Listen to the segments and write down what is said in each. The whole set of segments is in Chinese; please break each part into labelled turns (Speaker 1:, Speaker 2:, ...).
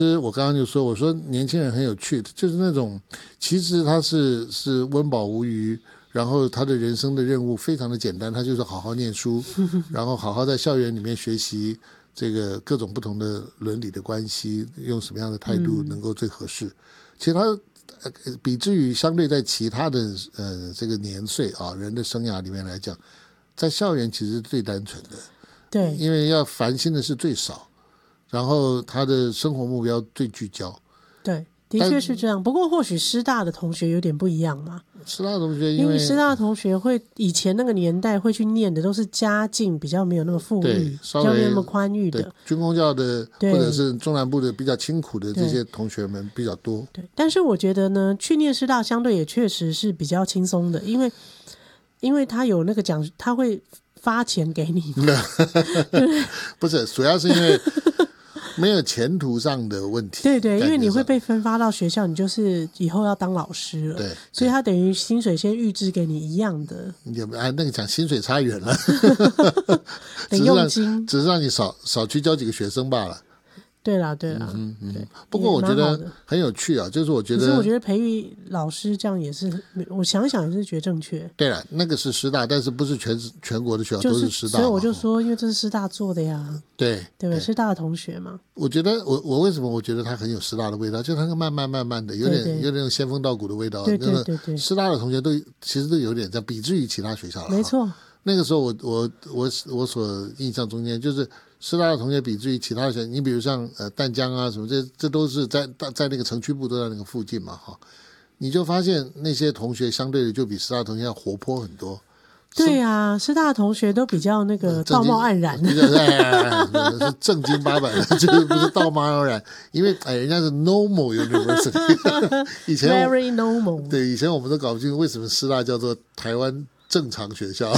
Speaker 1: 其实我刚刚就说，我说年轻人很有趣，就是那种其实他是温饱无余，然后他的人生的任务非常的简单，他就是好好念书，然后好好在校园里面学习这个各种不同的伦理的关系，用什么样的态度能够最合适。其实他比之于相对在其他的这个年岁啊人的生涯里面来讲，在校园其实是最单纯的，
Speaker 2: 对，
Speaker 1: 因为要烦心的事最少。然后他的生活目标最聚焦，
Speaker 2: 对，的确是这样。不过或许师大的同学有点不一样嘛。
Speaker 1: 师大同学
Speaker 2: 因为师大的同学会以前那个年代会去念的都是家境比较没有那么富裕，比较没有那么宽裕的
Speaker 1: 军公教的或者是中南部的比较清苦的这些同学们比较多。
Speaker 2: 对，但是我觉得呢，去念师大相对也确实是比较轻松的，因为他有那个奖，他会发钱给你。
Speaker 1: 不是，主要是因为没有前途上的问题。
Speaker 2: 对对，因为你会被分发到学校，你就是以后要当老师了。
Speaker 1: 对，
Speaker 2: 所以他等于薪水先预支给你一样的。
Speaker 1: 那个讲薪水差远了，
Speaker 2: 等佣金
Speaker 1: 只是让你少去教几个学生罢了。
Speaker 2: 对啦，对。
Speaker 1: 不过我觉得很有趣啊，就是我觉得
Speaker 2: 培育老师这样也是，我想想也是觉得正确。
Speaker 1: 对了，那个是师大，但是不是全国的学校都是师大，
Speaker 2: 所以我就说，因为这是师大做的呀。
Speaker 1: 对
Speaker 2: 不对？师大的同学嘛。
Speaker 1: 我觉得我为什么我觉得他很有师大的味道，就是他慢慢的有点那种仙风道骨的味道。
Speaker 2: 对，
Speaker 1: 师大的同学其实都有点这样，比之于其他学校了。
Speaker 2: 没错。
Speaker 1: 那个时候我所印象中间就是师大的同学比之于其他的学校，你比如像淡江啊什么，这都是在那个城区部都在那个附近嘛哈，你就发现那些同学相对的就比师大同学要活泼很多。
Speaker 2: 对啊，师大的同学都比较那个道貌岸然，
Speaker 1: 是正经八百的，就是不是道貌岸然，因为人家是 normal university， 以前
Speaker 2: very normal，
Speaker 1: 对，以前我们都搞不清楚为什么师大叫做台湾正常学校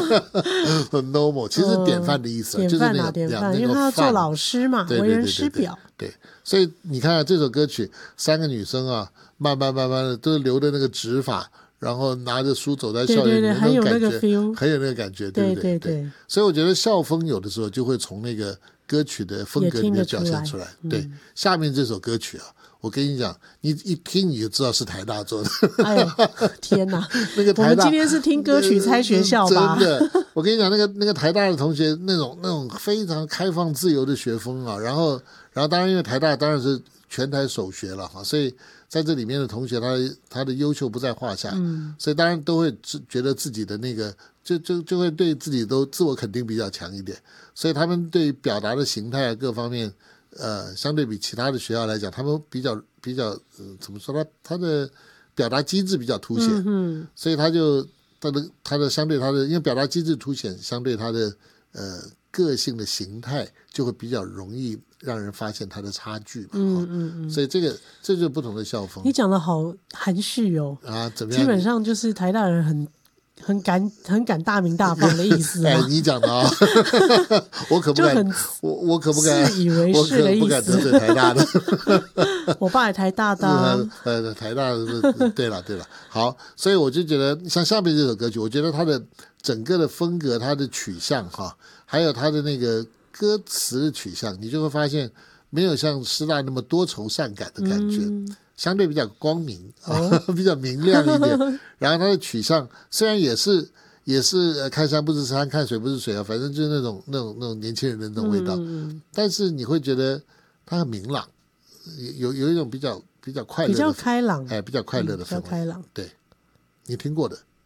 Speaker 1: normal 其实是典范的意思，就是那个
Speaker 2: 典范，因为他要做老师嘛，为人师表。
Speaker 1: 对，所以你看这首歌曲，三个女生啊，慢慢的都留的那个直发，然后拿着书走在校园里面，
Speaker 2: 很有那个 feel，
Speaker 1: 很有那个感觉，对不对？对。所以我觉得校风有的时候就会从那个歌曲的风格里面表现出来。对，下面这首歌曲啊，我跟你讲，你一听你就知道是台大做的。
Speaker 2: 哎呦，天哪！
Speaker 1: 那个台大，
Speaker 2: 我们今天是听歌曲猜学校吧？
Speaker 1: 真的，我跟你讲，那个台大的同学那种非常开放自由的学风啊，然后当然因为台大当然是全台首学了哈，所以在这里面的同学他的优秀不在话下，所以当然都会觉得自己的那个就会对自己都自我肯定比较强一点，所以他们对表达的形态各方面相对比其他的学校来讲，他们比较怎么说，他的表达机制比较凸显，所以他的相对他的因为表达机制凸显，相对他的个性的形态就会比较容易让人发现他的差距嘛。所以这就是不同的校风。
Speaker 2: 你讲的好含蓄哦
Speaker 1: 啊，怎么样？
Speaker 2: 基本上就是台大人很敢大名大放的意思啊。
Speaker 1: 你讲的啊，我可不敢，我可不敢
Speaker 2: 自以为是的意思，
Speaker 1: 我可不敢得罪台大的。
Speaker 2: 我爸也台大的
Speaker 1: 台大的，对了，好，所以我就觉得像下面这首歌曲，我觉得它的整个的风格，它的取向哈，还有它的那个歌词的取向，你就会发现没有像师大那么多愁善感的感觉。相对比较光明比较明亮一点，然后它的取向虽然也是看山不是山，看水不是水啊，反正就是那种年轻人的那种味道，但是你会觉得它很明朗，有一种比较快乐的，
Speaker 2: 比较开朗，
Speaker 1: 比较快乐的氛围，
Speaker 2: 比较开朗。
Speaker 1: 对，你听过的。